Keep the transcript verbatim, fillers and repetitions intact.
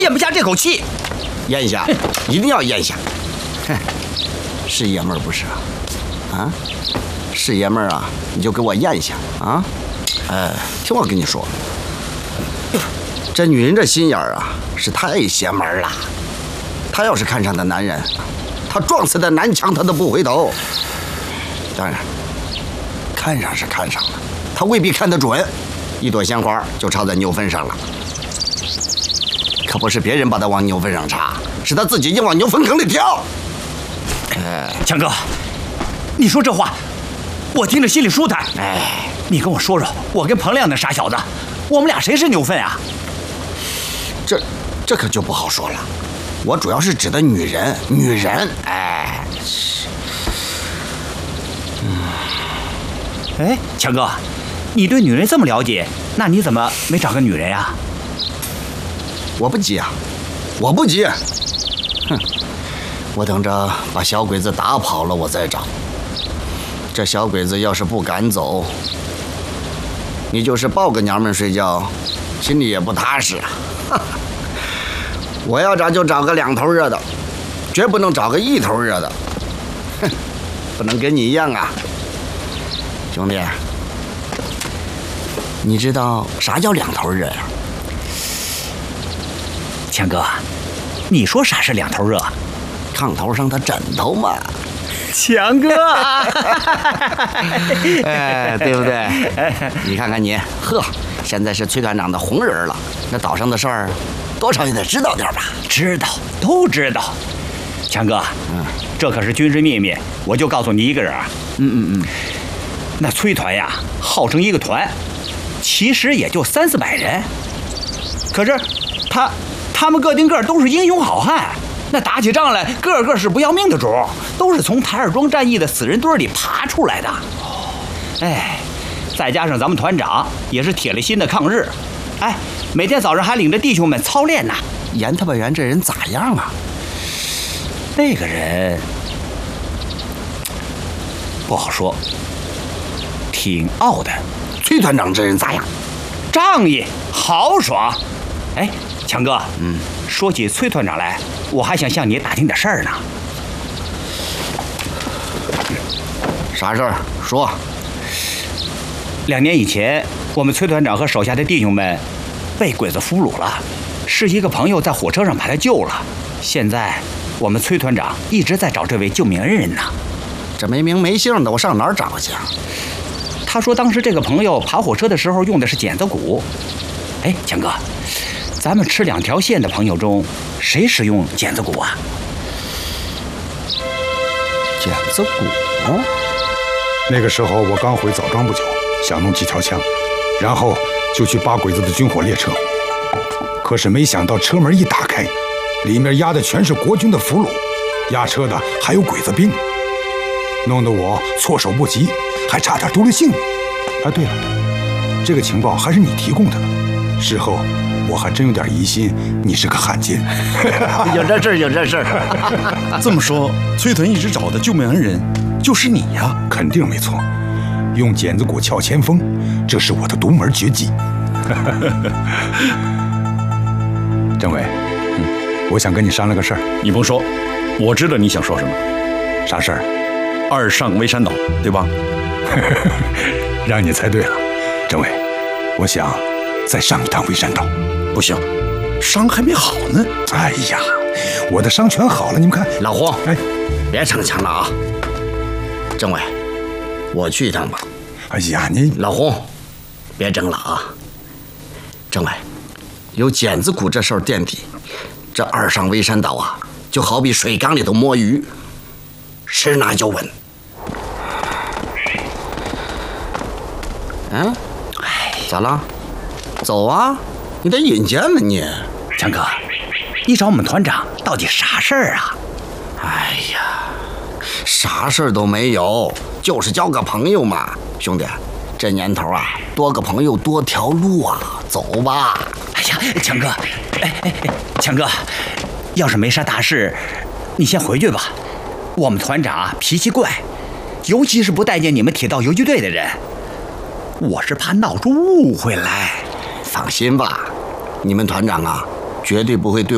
咽不下这口气。 咽下，一定要咽下。哼，是爷们儿不是啊？啊，是爷们儿啊，你就给我咽下啊！哎，听我跟你说，这女人这心眼儿啊，是太邪门了。她要是看上的男人，她撞死的南墙她都不回头。当然，看上是看上了，她未必看得准，一朵鲜花就插在牛粪上了。可不是别人把她往牛粪上插，是她自己硬往牛粪坑里跳。 哎，强哥，你说这话，我听着心里舒坦。 哎， 你跟我说说，我跟彭亮那傻小子，我们俩谁是牛粪啊？ 这这可就不好说了。我主要是指的女人，女人。哎， 嗯，哎，强哥，你对女人这么了解，那你怎么没找个女人呀？ 我不急啊，我不急。哼，我等着把小鬼子打跑了，我再找。这小鬼子要是不赶走，你就是抱个娘们睡觉，心里也不踏实啊。我要找就找个两头热的，绝不能找个一头热的。哼，不能跟你一样啊，兄弟。你知道啥叫两头热呀？ 强哥，你说啥是两头热？ 炕头上的枕头嘛。 强哥， 哎，对不对？你看看你，呵，现在是崔团长的红人了，那岛上的事儿，多少也得知道点吧？ 知道，都知道。强哥，嗯，这可是军事秘密，我就告诉你一个人。 嗯嗯嗯， 那崔团呀，号称一个团，其实也就三四百人，可是他他们个顶个都是英雄好汉。那打起仗来，个个是不要命的主，都是从台儿庄战役的死人堆里爬出来的。哎，再加上咱们团长也是铁了心的抗日，哎，每天早上还领着弟兄们操练呢。 严特派员这人咋样啊？ 那个人不好说，挺傲的。 崔团长这人咋样？ 仗义豪爽。哎，强哥，嗯，说起崔团长来，我还想向你打听点事儿呢。 啥事儿？说。 两年以前，我们崔团长和手下的弟兄们被鬼子俘虏了，是一个朋友在火车上把他救了。现在我们崔团长一直在找这位救命恩人呢。 这没名没姓的，我上哪儿找去？ 他说当时这个朋友爬火车的时候用的是剪子骨。哎，强哥，咱们吃两条线的朋友中，谁使用剪子骨啊？ 剪子骨？ 那个时候我刚回枣庄不久，想弄几条枪，然后就去扒鬼子的军火列车。可是没想到车门一打开，里面压的全是国军的俘虏，押车的还有鬼子兵，弄得我措手不及，还差点丢了性命。哎，对了，这个情报还是你提供的呢。事后我还真有点疑心你是个汉奸。 有这事儿，有这事儿。 这么说，崔团一直找的救命恩人就是你呀？ 肯定没错，用剪子骨撬前锋，这是我的独门绝技。政委，嗯，我想跟你商量个事儿。 你甭说，我知道你想说什么。 啥事儿？ 二上微山岛，对吧？ 让你猜对了，政委，我想再上一趟微山岛。 不行，伤还没好呢。 哎呀，我的伤全好了，你们看。 老胡， 哎， 别逞强了啊！政委，我去一趟吧。 哎呀，你老胡，别争了啊！政委，有剪子骨这事儿垫底，这二上微山岛啊，就好比水缸里头摸鱼，十拿就稳。嗯，哎，咋了？走啊！你得引荐了你。 强哥，你找我们团长到底啥事儿啊？ 哎呀，啥事儿都没有，就是交个朋友嘛，兄弟。这年头啊，多个朋友多条路啊，走吧。 哎呀，强哥，哎哎哎，强哥，要是没啥大事，你先回去吧。我们团长啊脾气怪，尤其是不待见你们铁道游击队的人，我是怕闹出误会来。 放心吧，你们团长啊，绝对不会对